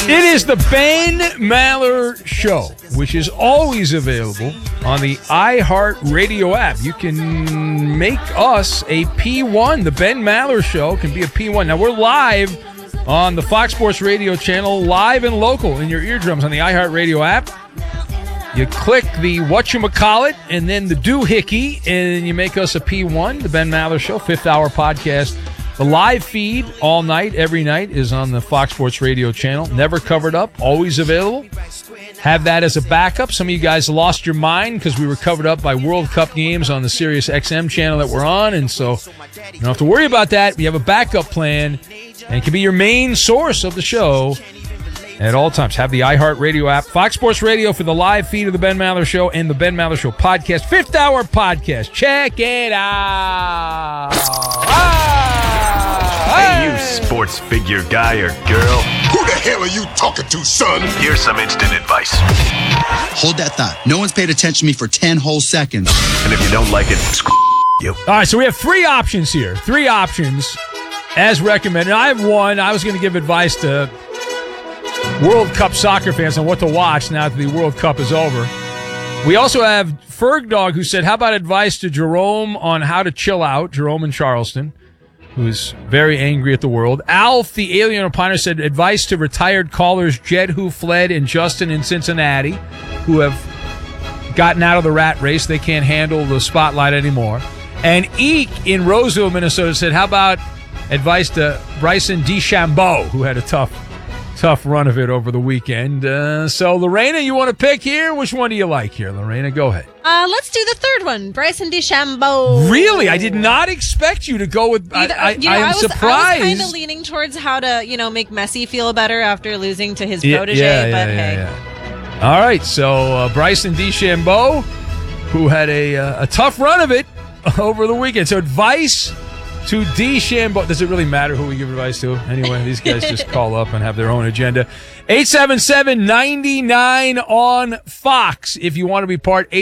It is the Ben Maller Show, which is always available on the iHeartRadio app. You can make us a P1. The Ben Maller Show can be a P1. Now, we're live on the Fox Sports Radio channel, live and local in your eardrums on the iHeartRadio app. You click the whatchamacallit and then the doohickey, and you make us a P1, the Ben Maller Show, 5th hour podcast. The live feed all night, every night, is on the Fox Sports Radio channel. Never covered up, always available. Have that as a backup. Some of you guys lost your mind because we were covered up by World Cup games on the Sirius XM channel that we're on, and so you don't have to worry about that. We have a backup plan, and it can be your main source of the show at all times. Have the iHeartRadio app, Fox Sports Radio for the live feed of the Ben Maller Show and the Ben Maller Show podcast, 5th hour podcast. Check it out. Hey, you sports figure guy or girl. Who the hell are you talking to, son? Here's some instant advice. Hold that thought. No one's paid attention to me for 10 whole seconds. And if you don't like it, screw you. All right, so we have three options here. Three options as recommended. I have one. I was going to give advice to World Cup soccer fans on what to watch now that the World Cup is over. We also have Ferg Dog, who said, how about advice to Jerome on how to chill out? Jerome in Charleston, who's very angry at the world. Alf, the alien opiner, said advice to retired callers Jed, who fled, and Justin in Cincinnati, who have gotten out of the rat race. They can't handle the spotlight anymore. And Eek in Roseville, Minnesota, said, how about advice to Bryson DeChambeau, who had a tough run of it over the weekend. So, Lorena, you want to pick here? Which one do you like here, Lorena? Go ahead. Let's do the third one, Bryson DeChambeau. Really? I did not expect you to go with... I'm surprised. I was kind of leaning towards how to, make Messi feel better after losing to his protege, but hey. All right, so Bryson DeChambeau, who had a tough run of it over the weekend. So, advice to DeChambeau. Does it really matter who we give advice to? Anyway, these guys just call up and have their own agenda. 877-99 on Fox. If you want to be part,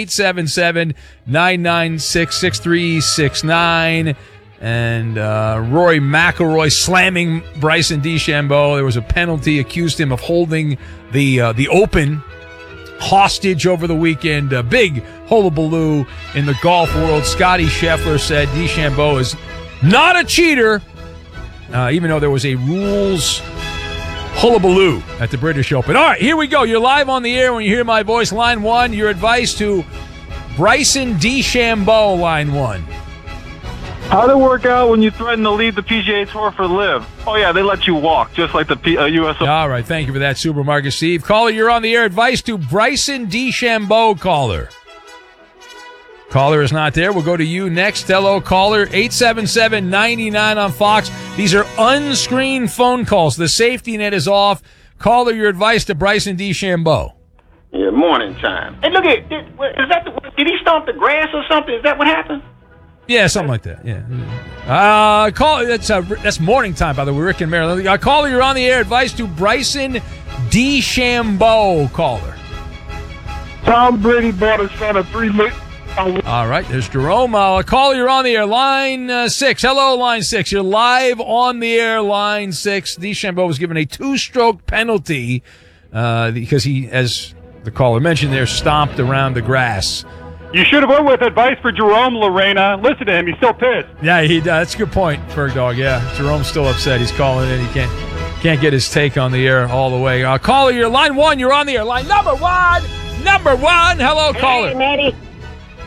877-996-6369. And Rory McIlroy slamming Bryson DeChambeau. There was a penalty, accused him of holding the Open hostage over the weekend. A big hullabaloo in the golf world. Scotty Scheffler said DeChambeau is not a cheater, even though there was a rules hullabaloo at the British Open. All right, here we go. You're live on the air when you hear my voice. Line one, your advice to Bryson DeChambeau, line one. How did it work out when you threatened to leave the PGA Tour for LIV? Oh, yeah, they let you walk, just like the U.S. Open. All right, thank you for that, Supermarket Steve. Caller, you're on the air. Advice to Bryson DeChambeau, caller. Caller is not there. We'll go to you next. Hello, caller. 877-99 on Fox. These are unscreened phone calls. The safety net is off. Caller, your advice to Bryson DeChambeau. Yeah, morning time. Hey, look at did he stomp the grass or something? Is that what happened? Yeah, something like that. Yeah. Call. That's morning time, by the way. Rick and Maryland. Caller, you're on the air. Advice to Bryson DeChambeau, caller. Tom Brady bought his son a $3 million. All right, there's Jerome. Caller, you're on the air. Line 6. Hello, line 6. You're live on the air, line 6. DeChambeau was given a 2-stroke penalty because he, as the caller mentioned there, stomped around the grass. You should have went with advice for Jerome, Lorena. Listen to him. He's still pissed. Yeah, that's a good point, Ferg Dog. Yeah, Jerome's still upset. He's calling in. He can't get his take on the air all the way. Caller, you're line 1. You're on the air. Line number one. Hello, caller. Hey, Maddie.